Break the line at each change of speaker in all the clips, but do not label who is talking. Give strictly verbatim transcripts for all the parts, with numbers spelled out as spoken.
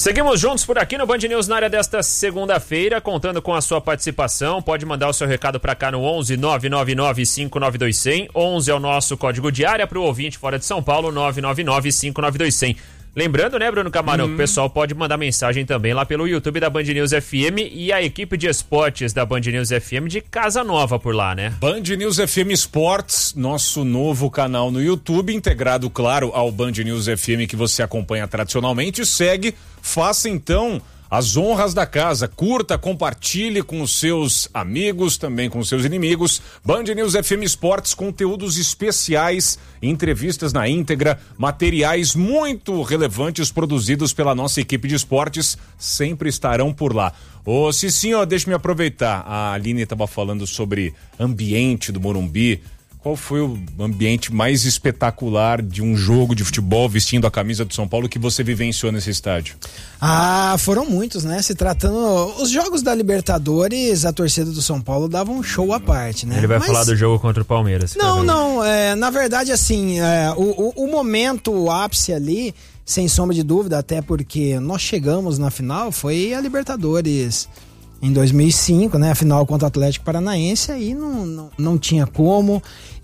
Seguimos juntos por aqui no Band News na área desta segunda-feira, contando com a sua participação. Pode mandar o seu recado para cá no onze nove nove nove cinco nove dois zero zero. onze é o nosso código de área para o ouvinte fora de São Paulo, nove nove nove cinco nove dois zero zero. Lembrando, né, Bruno Camarão, hum. que o pessoal pode mandar mensagem também lá pelo YouTube da Band News F M e a equipe de esportes da Band News F M de casa nova por lá, né?
Band News F M Esportes, nosso novo canal no YouTube, integrado, claro, ao Band News F M que você acompanha tradicionalmente. Segue, faça então as honras da casa, curta, compartilhe com os seus amigos, também com os seus inimigos. Band News F M Esportes, conteúdos especiais, entrevistas na íntegra, materiais muito relevantes produzidos pela nossa equipe de esportes, sempre estarão por lá. Ô Cicinho, deixa eu me aproveitar, a Aline estava falando sobre ambiente do Morumbi. Qual foi o ambiente mais espetacular de um jogo de futebol vestindo a camisa do São Paulo que você vivenciou nesse estádio?
Ah, foram muitos, né? Se tratando... Os jogos da Libertadores, a torcida do São Paulo dava um show à parte, né?
Ele vai
Mas...
falar do jogo contra o Palmeiras.
Não, não. É, na verdade, assim, é, o, o, o momento, o ápice ali, sem sombra de dúvida, até porque nós chegamos na final, foi a Libertadores... Em dois mil e cinco, né, a final contra o Atlético Paranaense, aí não, não, não tinha como.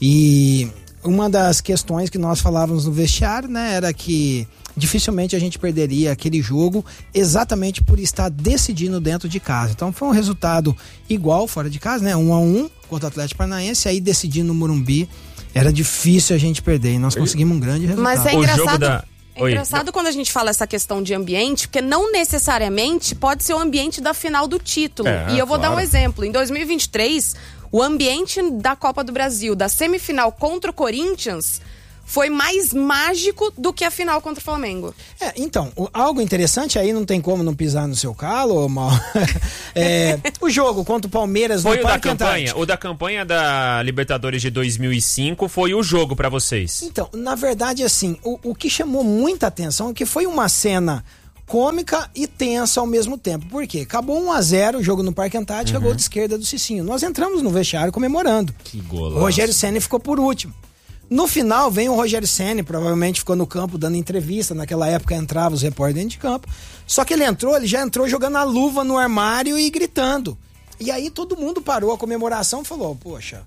E uma das questões que nós falávamos no vestiário, né, era que dificilmente a gente perderia aquele jogo exatamente por estar decidindo dentro de casa. Então foi um resultado igual fora de casa, né, um a um contra o Atlético Paranaense, aí decidindo no Morumbi, era difícil a gente perder e nós conseguimos um grande resultado.
Mas é engraçado...
O jogo da...
É engraçado Oi. quando a gente fala essa questão de ambiente, porque não necessariamente pode ser o ambiente da final do título.
É,
e eu vou
claro.
dar um exemplo. Em dois mil e vinte e três, o ambiente da Copa do Brasil, da semifinal contra o Corinthians, foi mais mágico do que a final contra o Flamengo.
É, então, o, algo interessante aí, não tem como não pisar no seu calo, mal. é, o jogo contra o Palmeiras
foi
no
o da
Parque
campanha.
Antártico.
O da campanha da Libertadores de dois mil e cinco foi o jogo pra vocês.
Então, na verdade, assim, o, o que chamou muita atenção é que foi uma cena cômica e tensa ao mesmo tempo. Por quê? Acabou um a zero o jogo no Parque Antártico, uhum. gol de esquerda do Cicinho. Nós entramos no vestiário comemorando.
Que golaço.
O Rogério Ceni ficou por último. No final, vem o Rogério Ceni, provavelmente ficou no campo dando entrevista. Naquela época entrava os repórteres dentro de campo. Só que ele entrou, ele já entrou jogando a luva no armário e gritando. E aí todo mundo parou a comemoração e falou, poxa,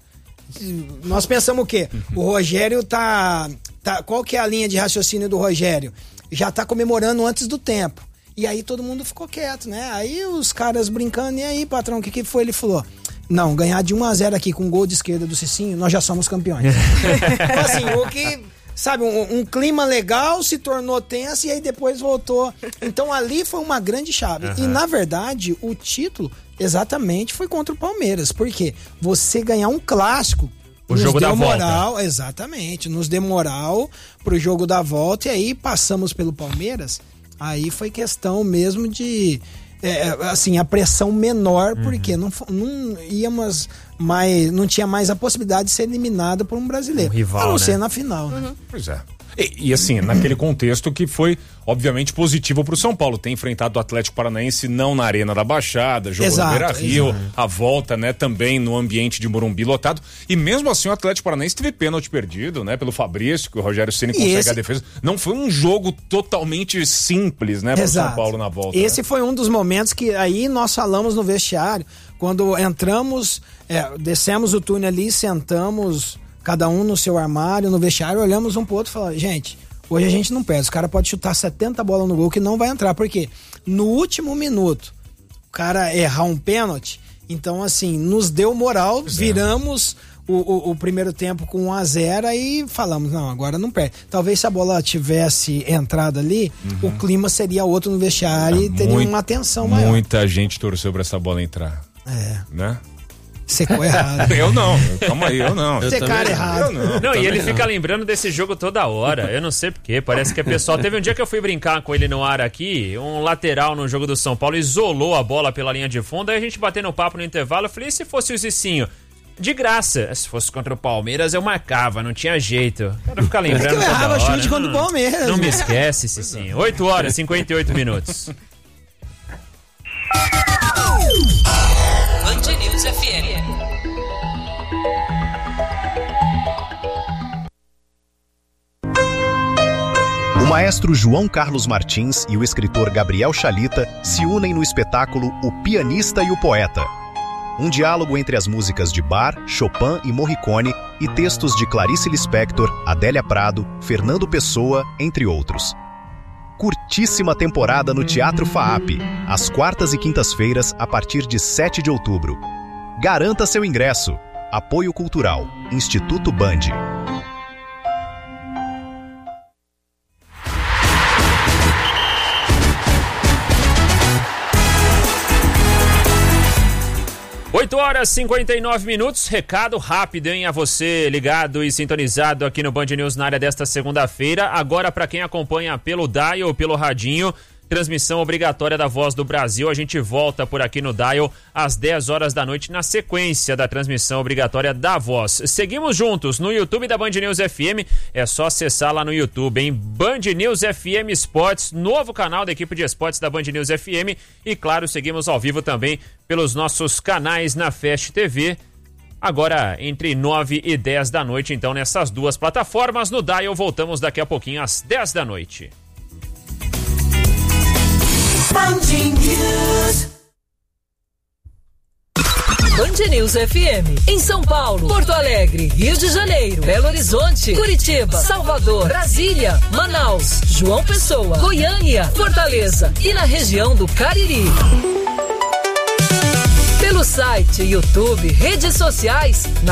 nós pensamos o quê? O Rogério tá, tá... Qual que é a linha de raciocínio do Rogério? Já tá comemorando antes do tempo. E aí todo mundo ficou quieto, né? Aí os caras brincando, e aí, patrão, o que que foi? Ele falou... Não, ganhar de um a zero aqui com gol de esquerda do Cicinho, nós já somos campeões. Então, assim, o que, sabe, um, um clima legal se tornou tenso e aí depois voltou. Então, ali foi uma grande chave. Uhum. E, na verdade, o título exatamente foi contra o Palmeiras. Por quê? Você ganhar um clássico.
O jogo da
moral,
volta.
Exatamente. Nos deu moral pro jogo da volta e aí passamos pelo Palmeiras. Aí foi questão mesmo de... É, assim, a pressão menor, uhum. porque não, não íamos mais, não tinha mais a possibilidade de ser eliminado por um brasileiro.
Um rival,
a não
né?
ser na final.
Uhum.
Né?
Pois é. E, e assim, naquele contexto que foi, obviamente, positivo pro São Paulo. Tem enfrentado o Atlético Paranaense não na Arena da Baixada, jogou no Beira-Rio, a volta, né, também no ambiente de Morumbi lotado. E mesmo assim o Atlético Paranaense teve pênalti perdido, né, pelo Fabrício, que o Rogério Ceni consegue esse... a defesa. Não foi um jogo totalmente simples, né, pro Exato. São Paulo na volta.
Esse
né?
foi um dos momentos que aí nós falamos no vestiário, quando entramos, é, descemos o túnel ali, sentamos... Cada um no seu armário, no vestiário, olhamos um pro outro e falamos, gente, hoje a gente não perde. Os caras podem chutar setenta bolas no gol que não vai entrar. Por quê? No último minuto, o cara errar um pênalti, então assim, nos deu moral, pois viramos é. o, o, o primeiro tempo com um a zero e falamos, não, agora não perde. Talvez se a bola tivesse entrado ali, uhum. o clima seria outro no vestiário é, e teria muito, uma tensão maior.
Muita gente torceu pra essa bola entrar.
É.
Né?
Secou errado.
Eu não, calma aí, eu não.
Você cara errado.
Eu não,
não e ele
não.
fica lembrando desse jogo toda hora. Eu não sei porquê, parece que é pessoal. Teve um dia que eu fui brincar com ele no ar aqui, um lateral no jogo do São Paulo isolou a bola pela linha de fundo, aí a gente batendo papo no intervalo, eu falei, e se fosse o Cicinho? De graça. Se fosse contra o Palmeiras, eu marcava, não tinha jeito. Quero ficar lembrando toda
errava
hora.
chute contra o Palmeiras.
Não me esquece, Cicinho. oito horas e cinquenta e oito minutos.
Band News F M. maestro João Carlos Martins e o escritor Gabriel Chalita se unem no espetáculo O Pianista e o Poeta. Um diálogo entre as músicas de Bach, Chopin e Morricone e textos de Clarice Lispector, Adélia Prado, Fernando Pessoa, entre outros. Curtíssima temporada no Teatro FAAP, às quartas e quintas-feiras, a partir de sete de outubro. Garanta seu ingresso. Apoio Cultural, Instituto Band.
oito horas e cinquenta e nove minutos, recado rápido, hein, a você ligado e sintonizado aqui no Band News na área desta segunda-feira. Agora, para quem acompanha pelo Dial ou pelo radinho, transmissão obrigatória da Voz do Brasil. A gente volta por aqui no Dial às dez horas da noite na sequência da transmissão obrigatória da Voz. Seguimos juntos no YouTube da Band News F M. É só acessar lá no YouTube, hein? Band News F M Esportes, novo canal da equipe de esportes da Band News F M. E claro, seguimos ao vivo também pelos nossos canais na Fast T V. Agora entre nove e dez da noite, então nessas duas plataformas. No Dial voltamos daqui a pouquinho às dez da noite.
Band News.
Band News F M, em São Paulo, Porto Alegre, Rio de Janeiro, Belo Horizonte, Curitiba, Salvador, Brasília, Manaus, João Pessoa, Goiânia, Fortaleza e na região do Cariri. Pelo site, YouTube, redes sociais, na